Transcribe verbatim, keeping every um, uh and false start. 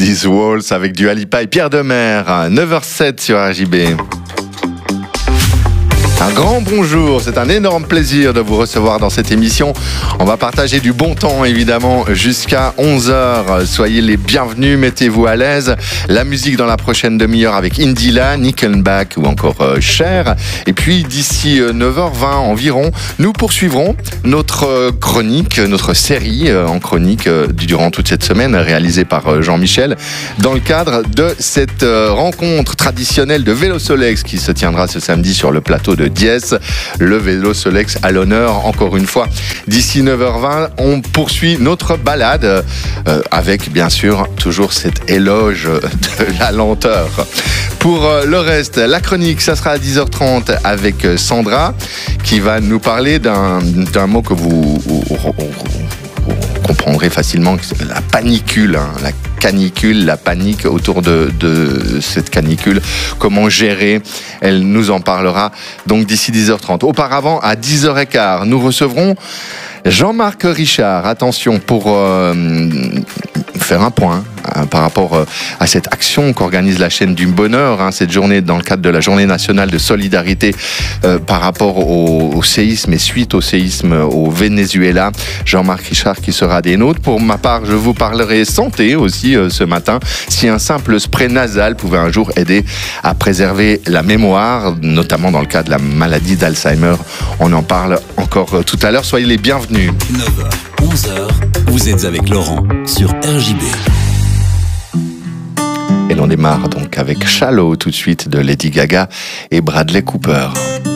These Walls avec du Alipa et Pierre Demer, neuf heures sept sur R J B. Un grand bonjour, c'est un énorme plaisir de vous recevoir dans cette émission. On va partager du bon temps évidemment jusqu'à onze heures. Soyez les bienvenus, mettez-vous à l'aise. La musique dans la prochaine demi-heure avec Indila, Nickelback ou encore euh, Cher. Et puis d'ici euh, neuf heures vingt environ, nous poursuivrons notre euh, chronique, notre série euh, en chronique euh, durant toute cette semaine réalisée par euh, Jean-Michel dans le cadre de cette euh, rencontre traditionnelle de Vélo Solex qui se tiendra ce samedi sur le plateau de Diès. Le Vélo Solex à l'honneur encore une fois. D'ici neuf heures vingt, on poursuit notre balade euh, avec bien sûr toujours cet éloge de la lenteur. Pour euh, le reste, la chronique, ça sera à dix heures trente avec Sandra qui va nous parler d'un, d'un mot que vous, vous, vous, vous comprendrez facilement, la panicule, hein, la canicule, la panique autour de, de cette canicule, comment gérer, elle nous en parlera donc d'ici dix heures trente. Auparavant, à dix heures quinze, nous recevrons Jean-Marc Richard, attention, pour euh, faire un point hein, par rapport euh, à cette action qu'organise la chaîne du bonheur, hein, cette journée dans le cadre de la journée nationale de solidarité euh, par rapport au, au séisme et suite au séisme au Venezuela. Jean-Marc Richard qui sera des nôtres. Pour ma part, je vous parlerai santé aussi euh, ce matin. Si un simple spray nasal pouvait un jour aider à préserver la mémoire, notamment dans le cas de la maladie d'Alzheimer, on en parle encore euh, tout à l'heure. Soyez les bienvenus. neuf heures, onze heures, vous êtes avec Laurent sur R J B. Et l'on démarre donc avec Shallow tout de suite de Lady Gaga et Bradley Cooper.